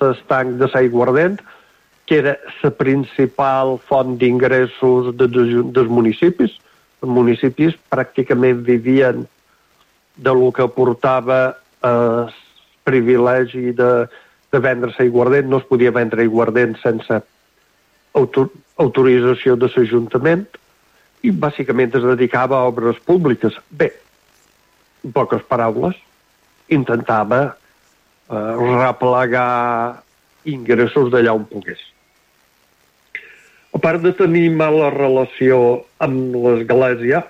l'estanc de s'Aiguardent, que era la principal font d'ingressos dels municipis. Els municipis pràcticament vivien de lo que portava el privilegi de vendre s'aiguardent. No es podia vendre aiguardent sense autorització de l'Ajuntament i bàsicament es dedicava a obres públiques. Bé, en poques paraules, intentava replegar ingressos d'allà on pogués. A part de tenir mala relació amb l'Església,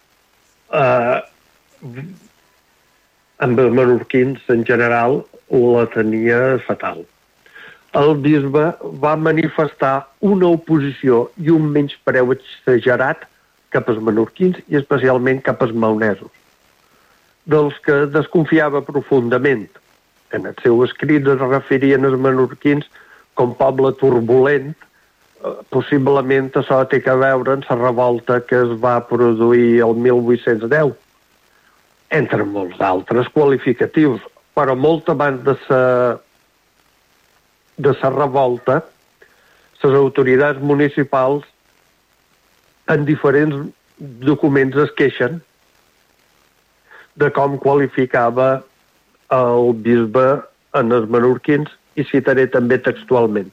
amb els menorquins en general la tenia fatal. El bisbe va manifestar una oposició i un menyspreu exagerat cap als menorquins i especialment cap als maonesos, dels que desconfiava profundament. En el seu escrit es referien als menorquins com poble turbulent. Possiblement això té a veure amb la revolta que es va produir el 1810, entre molts altres qualificatius, però molt abans de la revolta, les autoritats municipals en diferents documents es queixen de com qualificava el bisbe en els menorquins, i citaré també textualment.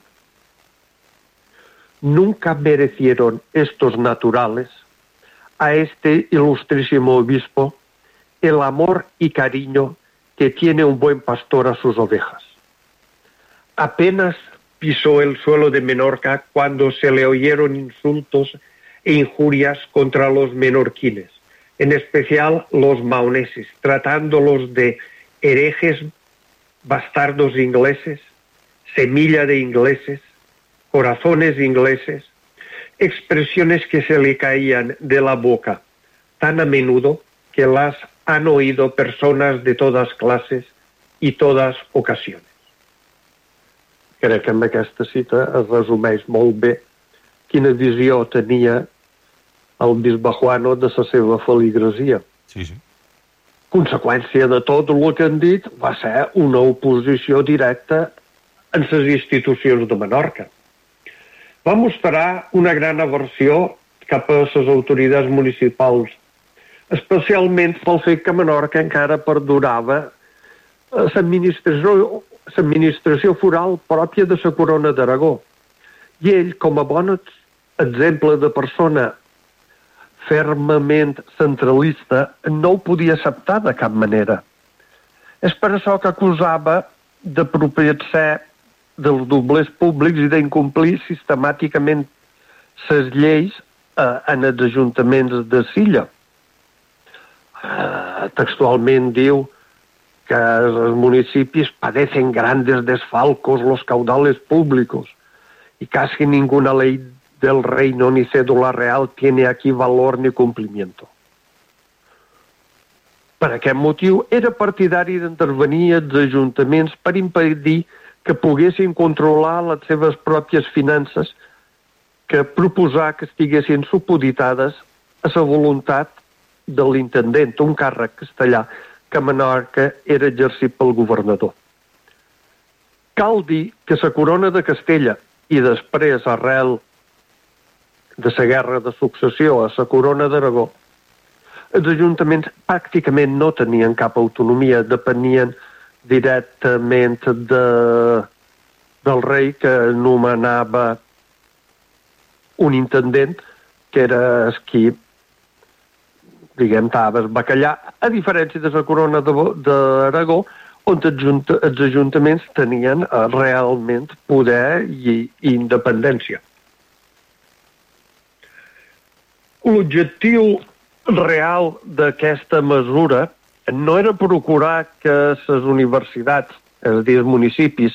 Nunca merecieron estos naturales a este ilustrísimo obispo el amor y cariño que tiene un buen pastor a sus ovejas. Apenas pisó el suelo de Menorca cuando se le oyeron insultos e injurias contra los menorquines, en especial los maoneses, tratándolos de herejes, bastardos ingleses, semilla de ingleses, corazones ingleses, expresiones que se le caían de la boca tan a menudo que las han oído personas de todas clases y todas ocasiones. Crec que amb aquesta cita es resumeix molt bé quina visió tenia el bisbe Juano de la seva feligresia. Sí, sí. Conseqüència de tot el que han dit va ser una oposició directa en les institucions de Menorca. Va mostrar una gran aversió cap a les autoritats municipals, especialment pel fet que Menorca encara perdurava l'administració foral pròpia de la Corona d'Aragó. I ell, com a bon exemple de persona fermament centralista, no ho podia acceptar de cap manera. És per això que acusava d'apropiar-se dels doblers públics i d'incomplir sistemàticament les lleis en els ajuntaments de Silla. Textualment diu que los municipios padecen grandes desfalcos los caudales públicos y casi ninguna ley del reino ni cédula real tiene aquí valor ni cumplimiento. Per aquest motiu era partidari d'intervenir els ajuntaments per impedir que poguessin controlar les seves pròpies finances, que proposar que estiguessin supeditades a la voluntat de l'intendent, un càrrec castellà que a Menorca era exercit pel governador. Cal dir que la corona de Castella i després, arrel de la guerra de successió a la corona d'Aragó, els ajuntaments pràcticament no tenien cap autonomia, depenien directament del rei, que nomenava un intendent, que era el qui, diguem, estava el bacallà, a diferència de la corona d'Aragó, on els ajuntaments tenien realment poder i independència. L'objectiu real d'aquesta mesura no era procurar que les universitats, és a dir, els municipis,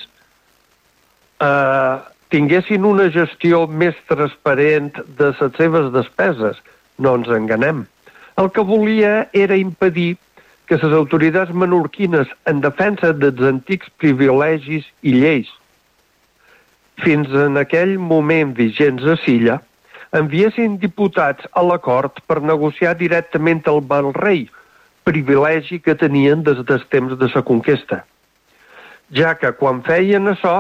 tinguessin una gestió més transparent de les seves despeses. No ens enganem. El que volia era impedir que les autoritats menorquines, en defensa dels antics privilegis i lleis, fins en aquell moment vigents a Silla, enviessin diputats a la cort per negociar directament amb el rei, privilegi que tenien des dels temps de la conquesta, ja que quan feien això